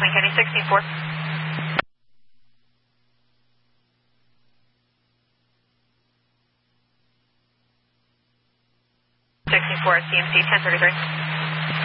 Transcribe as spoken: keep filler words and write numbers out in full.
Wayne County sixteen four. sixteen four, C M C ten thirty-three.